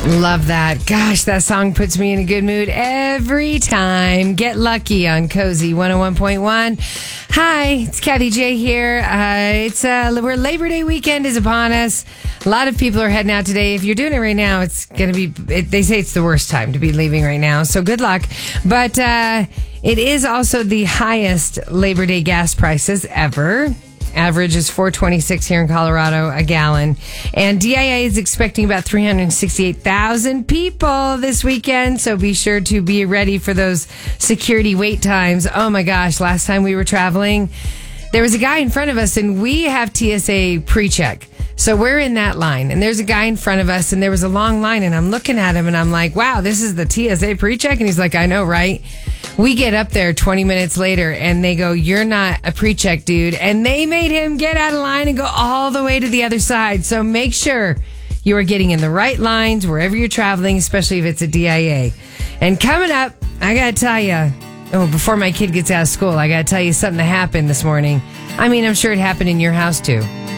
Love that. Gosh, that song puts me in a good mood every time. Get Lucky on Cozy 101.1. Hi, it's Kathy J here. We're Labor Day weekend is upon us. A lot of people are heading out today. If you're doing it right now, it's going to be, they say it's the worst time to be leaving right now. So good luck. But it is also the highest Labor Day gas prices ever. Average is $4.26 here in Colorado a gallon. And DIA is expecting about 368,000 people this weekend. So be sure to be ready for those security wait times. Oh my gosh, last time we were traveling, there was a guy in front of us and we have TSA pre-check. So we're in that line and there's a guy in front of us and there was a long line and I'm looking at him and I'm like, wow, this is the TSA pre-check? And he's like, I know, right? We get up there 20 minutes later and they go, you're not a pre-check, dude. And they made him get out of line and go all the way to the other side. So make sure you are getting in the right lines wherever you're traveling, especially if it's a DIA. And coming up, I got to tell you, before my kid gets out of school, I got to tell you something that happened this morning. I mean, I'm sure it happened in your house too.